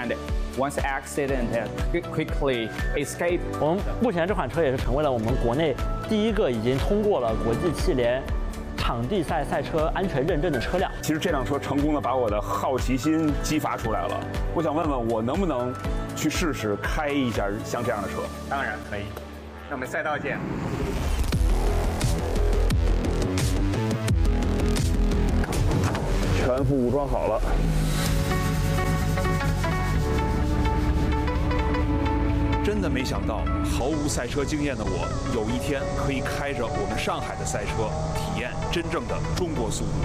and once accident quickly escape。 我们目前这款车也是成为了我们国内第一个已经通过了国际汽联场地赛赛车安全认证的车辆。 其实这辆车成功的把我的好奇心激发出来了，我想问问我能不能去试试开一下像这样的车？ 当然可以，那我们赛道见。 全副武装好了。 真的没想到，毫无赛车经验的我，有一天可以开着我们上海的赛车，体验真正的中国速度。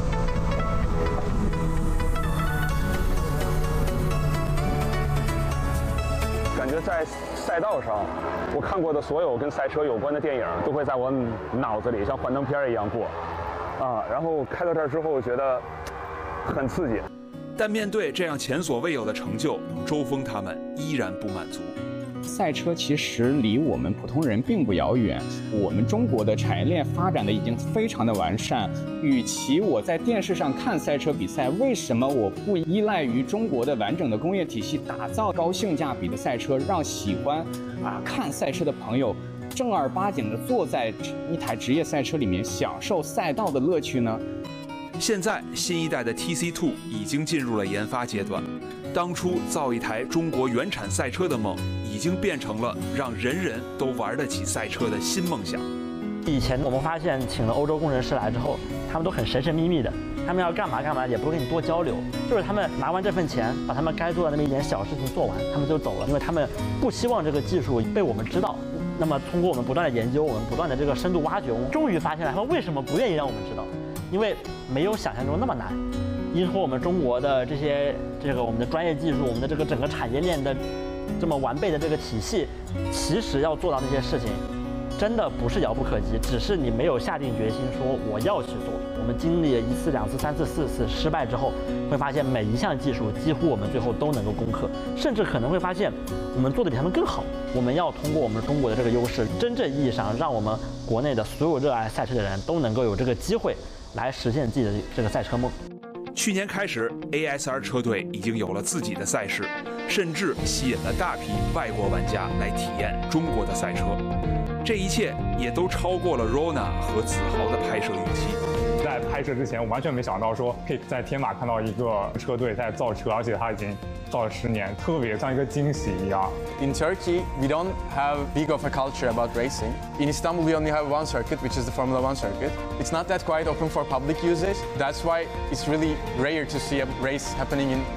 感觉在赛道上，我看过的所有跟赛车有关的电影，都会在我脑子里像幻灯片一样过，然后开到这儿之后，觉得很刺激。 但面对这样前所未有的成就，周峰他们依然不满足。 赛车其实离我们普通人并不遥远，我们中国的产业链发展的已经非常的完善。与其我在电视上看赛车比赛，为什么我不依赖于中国的完整的工业体系，打造高性价比的赛车，让喜欢看赛车的朋友正儿八经的坐在一台职业赛车里面，享受赛道的乐趣呢？ 现在新一代的 TC2 已经进入了研发阶段，当初造一台中国原产赛车的梦，已经变成了让人人都玩得起赛车的新梦想。 以前我们发现请了欧洲工程师来之后，他们都很神神秘秘的，他们要干嘛干嘛，也不会跟你多交流，就是他们拿完这份钱，把他们该做的那么一点小事情做完，他们就走了，因为他们不希望这个技术被我们知道。那么通过我们不断的研究，我们不断的这个深度挖掘，我们终于发现了他们为什么不愿意让我们知道，因为没有想象中那么难。依托我们中国的我们的专业技术，我们的这个整个产业链的这么完备的这个体系，其实要做到那些事情，真的不是遥不可及，只是你没有下定决心说我要去做。我们经历了1次、2次、3次、4次失败之后，会发现每一项技术几乎我们最后都能够攻克，甚至可能会发现我们做的比他们更好。我们要通过我们中国的这个优势，真正意义上让我们国内的所有热爱赛车的人都能够有这个机会来实现自己的这个赛车梦。 去年开始 ，ASR 车队已经有了自己的赛事，甚至吸引了大批外国玩家来体验中国的赛车。这一切也都超过了 Rona 和子豪的拍摄预期。 在拍摄之前，我完全没想到说可以在天马看到一个车队在造车，而且他已经造了10年，特别像一个惊喜一样。 In Turkey, we don't have big of a culture about racing. In Istanbul, we only have one circuit, which is the Formula One circuit. It's not that quite open for public usage. That's why it's really rare to see a race happening in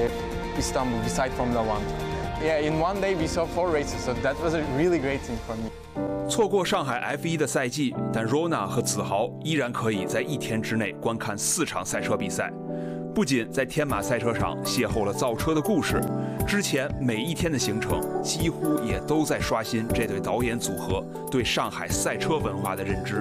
Istanbul beside Formula One. Yeah, in one day we saw 4 races, so that was a really great thing for me. 错过上海 F1 的赛季，但 Rona 和子豪依然可以在1天之内观看4场赛车比赛。不仅在天马赛车场邂逅了造车的故事，之前每一天的行程几乎也都在刷新这对导演组合对上海赛车文化的认知。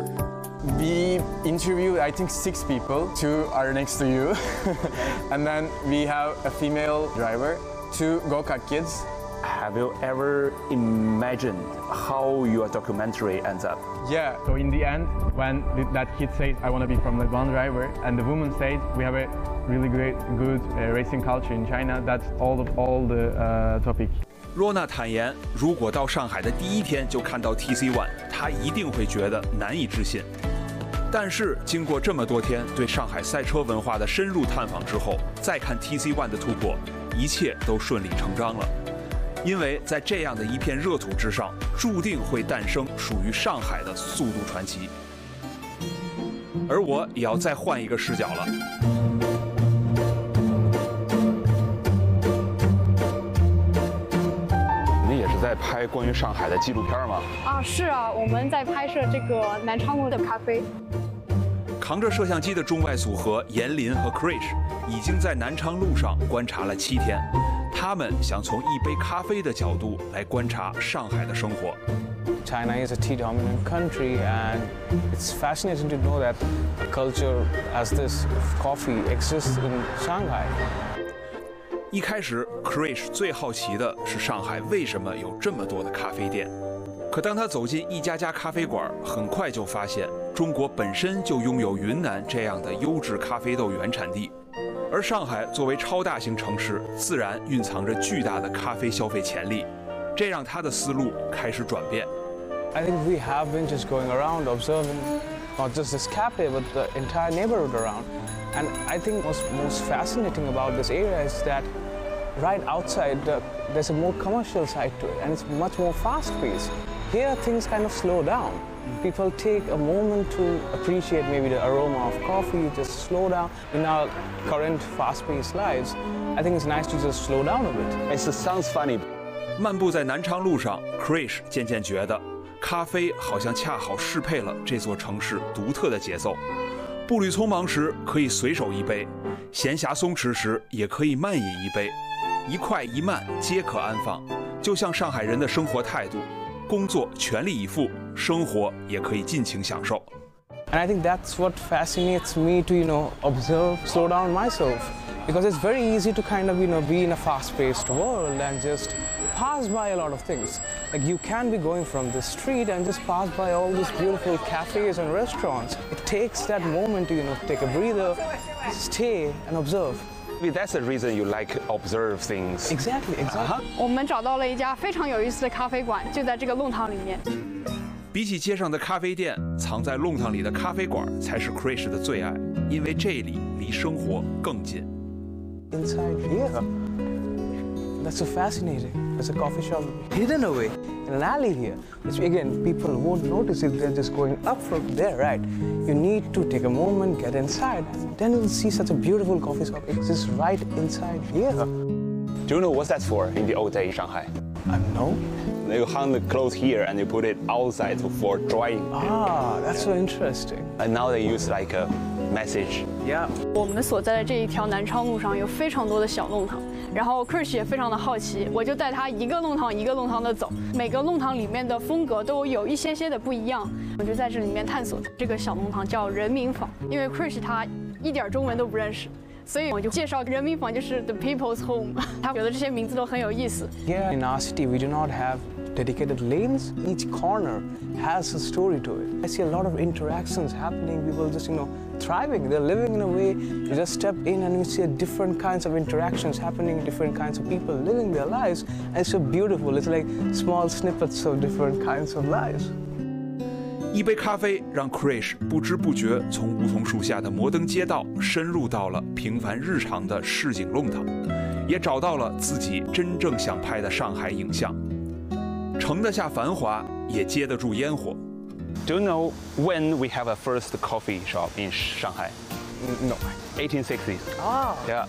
We interviewed, I think, 6 people. 2 are next to you. And then we have a female driver, 2 go-kart kids. Have you ever imagined how your documentary ends up? Yeah, so in the end, when that kid says, I want to be Formula One driver, and the woman says, we have a really good racing culture in China, that's all the topic. Rona 坦言，如果到上海的第1天就看到 TC1， 他一定会觉得难以置信。但是经过这么多天对上海赛车文化的深入探访之后，再看 TC1 的突破，一切都顺理成章了。因为在这样的一片热土之上，注定会诞生属于上海的速度传奇。而我也要再换一个视角了。 你们也是在拍关于上海的纪录片吗？ 是啊，我们在拍摄这个南昌路的咖啡。 扛着摄像机的中外组合严林和 Krish 已经在南昌路上观察了7天。他们想从一杯咖啡的角度来观察上海的生活。 China is a tea-dominant country, and it's fascinating to know that a culture as this coffee exists in Shanghai. 一开始 ，Krish 最好奇的是上海为什么有这么多的咖啡店。可当他走进一家咖啡馆，很快就发现中国本身就拥有云南这样的优质咖啡豆原产地。 而上海作为超大型城市，自然蕴藏着巨大的咖啡消费潜力，这让他的思路开始转变。 I think we have been just going around observing not just this cafe but the entire neighborhood around. And I think what's most fascinating about this area is that right outside there's a more commercial side to it and it's much more fast-paced. Here things kind of slow down. People take a moment to appreciate maybe the aroma of coffee, just slow down. In our current fast-paced lives, I think it's nice to just slow down a bit. It sounds funny. 漫步在南昌路上 ，Krish 渐渐觉得，咖啡好像恰好适配了这座城市独特的节奏。步履匆忙时可以随手一杯，闲暇松弛时也可以慢饮一杯，一快一慢皆可安放，就像上海人的生活态度。工作全力以赴，生活也可以尽情享受。 And I think that's what fascinates me to, observe, slow down myself. Because it's very easy to kind of, be in a fast-paced world and just pass by a lot of things. Like you can be going from the street and just pass by all these beautiful cafes and restaurants. It takes that moment to, take a breather, stay and observe. Maybe that's the reason you like observe things. Exactly. 我们找到了一家非常有意思的咖啡馆，就在这个弄堂里面。 比起街上的咖啡店，藏在弄堂里的咖啡馆才是 Krish 的最爱，因为这里离生活更近。 Inside here, that's so fascinating. There's a coffee shop hidden away in an alley here, which again people won't notice if they're just going up from there, right? You need to take a moment, get inside, and then you'll see such a beautiful coffee shop. It's just right inside here. Do you know what that's for in the old day in Shanghai? No. You hang the clothes here and you put it outside for drying. Ah, that's so interesting. And now they use like a message. Yeah. 我们所在的这一条南昌路上有非常多的小弄堂，然后 Krish 也非常的好奇，我就带他一个弄堂一个弄堂的走，每个弄堂里面的风格都有一些些的不一样，我就在这里面探索。这个小弄堂叫人民坊，因为 Krish 他一点中文都不认识。所以我就介绍人民坊就是 the people's home， 他觉得这些名字都很有意思。 Here in our city, we do not have dedicated lanes. Each corner has a story to it. I see a lot of interactions happening. People just, thriving. They're living in a way. You just step in and you see different kinds of interactions happening, different kinds of people living their lives. And it's so beautiful. It's like small snippets of different kinds of lives. 一杯咖啡让 Krish 不知不觉从梧桐树下的摩登街道深入到了平凡日常的市井弄堂，也找到了自己真正想拍的上海影像。盛得下繁华，也接得住烟火。 Do you know when we have a first coffee shop in Shanghai? No. 1860s. Ah. Yeah.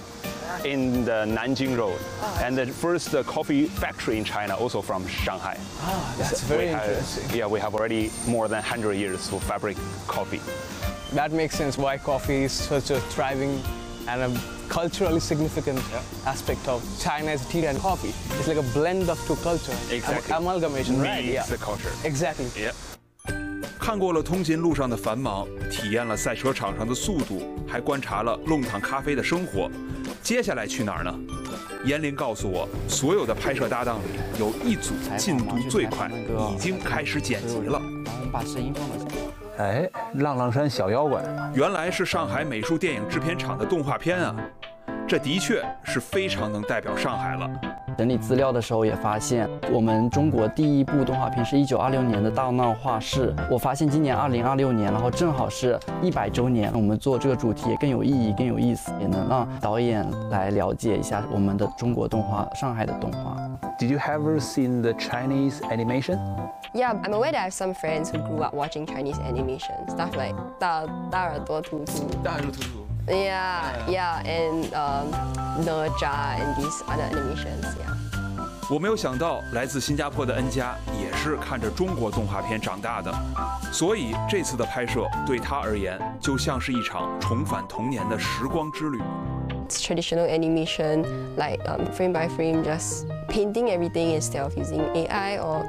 In the Nanjing Road. And the first coffee factory in China also from Shanghai. Ah, that's very interesting. Yeah, we have already more than 100 years to fabric coffee. That makes sense why coffee is such a thriving and a culturally significant aspect of China's tea and coffee. It's like a blend of two cultures. Exactly. Amalgamation, right? Meets Yeah. the culture. Exactly. Yeah. 看过了通勤路上的繁忙，体验了赛车场上的速度，还观察了弄堂咖啡的生活。接下来去哪儿呢？严林告诉我，所有的拍摄搭档里有一组进度最快，已经开始剪辑了。 然后我们把声音放到这。 哎，浪浪山小妖怪， 原来是上海美术电影制片厂的动画片啊！这的确是非常能代表上海了。 整理资料的时候也发现，我们中国第一部动画片是1926年的《大闹画室》。我发现今年2026年，然后正好是100周年，我们做这个主题也更有意义、更有意思，也能让导演来了解一下我们的中国动画、上海的动画。 Did you ever seen the Chinese animation? Yeah, I'm aware that I have some friends who grew up watching Chinese animation, stuff like 大耳朵图图。 大耳朵图图。 Yeah, and哪吒 and these other animations. Yeah. 我没有想到，来自新加坡的恩佳也是看着中国动画片长大的，所以这次的拍摄对他而言就像是一场重返童年的时光之旅。 It's traditional animation, like frame by frame, just painting everything instead of using AI or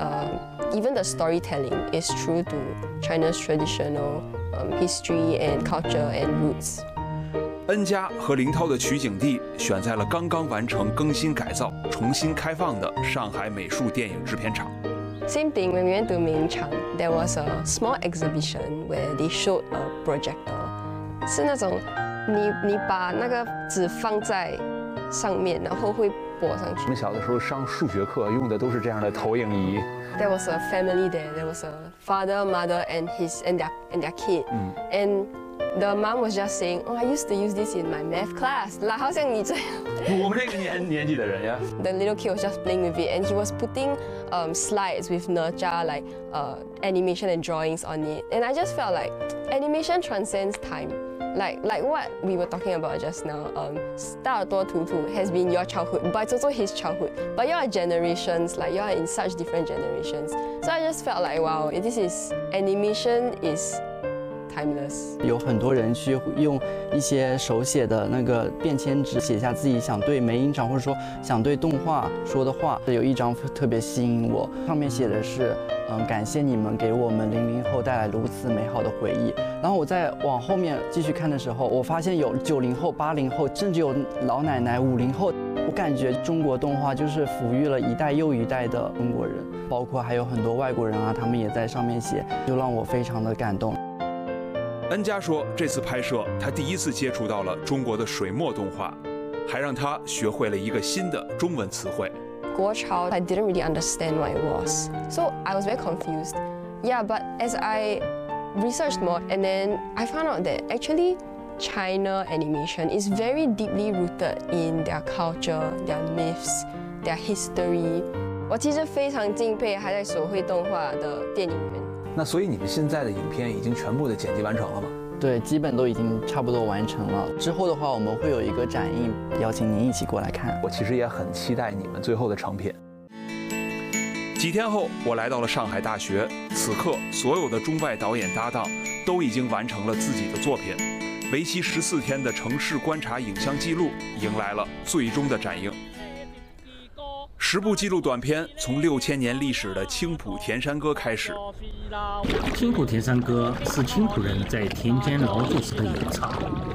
even the storytelling is true to China's traditional history and culture and roots. 恩佳和林涛的取景地选在了刚刚完成更新改造、重新开放的上海美术电影制片厂。 Same thing, when we went to Mingchang, there was a small exhibition where they showed a projector. 是那种你把那个纸放在上面，然后会拨上去。 我们小的时候上数学课用的都是这样的投影仪。 There was a family there. There was a father, mother, and their kid. And the mom was just saying, "Oh, I used to use this in my math class." 好像你这样。 我们这个年纪的人呀。 The little kid was just playing with it, and he was putting slides with Nerja, like animation and drawings on it. And I just felt like animation transcends time. Like what we were talking about just now, 大耳朵图图 has been your childhood, but it's also his childhood. But you are generations, like you are in such different generations. So I just felt like, wow, animation is timeless. 有很多人去用一些手写的那个便签纸写下自己想对梅影厂或者说想对动画说的话。有一张特别吸引我，上面写的是感谢你们给我们00后带来如此美好的回忆。然后我再往后面继续看的时候，我发现有90后、80后，甚至有老奶奶50后。我感觉中国动画就是抚育了一代又一代的中国人，包括还有很多外国人啊，他们也在上面写，就让我非常的感动。 恩佳说，这次拍摄他第一次接触到了中国的水墨动画，还让他学会了一个新的中文词汇。 国潮 I didn't really understand what it was, so I was very confused. Yeah, but as I researched more, and then I found out that actually China animation is very deeply rooted in their culture, their myths, their history. 我其实非常敬佩还在手绘动画的电影人。 那所以你们现在的影片已经全部的剪辑完成了吗？ 对，基本都已经差不多完成了。之后的话，我们会有一个展映，邀请您一起过来看。 我其实也很期待你们最后的成品。 几天后，我来到了上海大学，此刻所有的中外导演搭档都已经完成了自己的作品。为期14天的城市观察影像记录迎来了最终的展映。10部记录短片从6000年历史的青浦田山歌开始。 青浦田山歌是青浦人在田间劳作时的咏唱。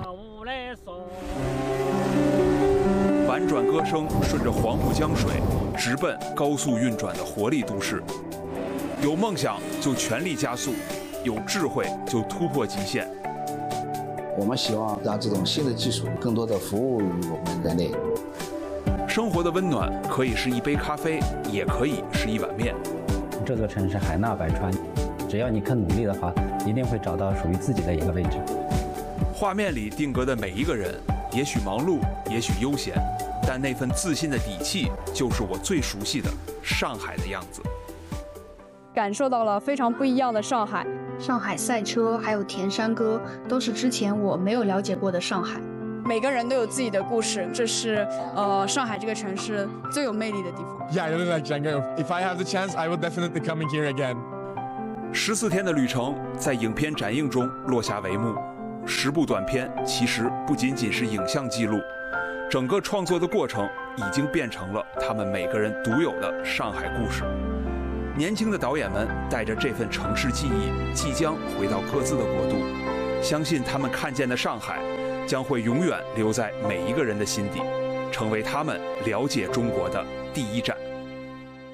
婉转歌声顺着黄浦江水，直奔高速运转的活力都市。有梦想就全力加速，有智慧就突破极限。 我们希望让这种新的技术更多的服务于我们人类。 生活的温暖可以是一杯咖啡，也可以是一碗面。 这座城市海纳百川，只要你肯努力的话，一定会找到属于自己的一个位置。 画面里定格的每一个人，也许忙碌，也许悠闲，但那份自信的底气，就是我最熟悉的上海的样子。 感受到了非常不一样的上海。 上海赛车还有田山歌，都是之前我没有了解过的上海。 每个人都有自己的故事，这是上海这个城市最有魅力的地方。 Yeah, I really like Django. If I have the chance, I will definitely coming here again. 14天的旅程在影片展映中落下帷幕。10部短片其实不仅仅是影像记录，整个创作的过程已经变成了他们每个人独有的上海故事。年轻的导演们带着这份城市记忆，即将回到各自的国度。相信他们看见的上海，将会永远留在每一个人的心底，成为他们了解中国的第一站。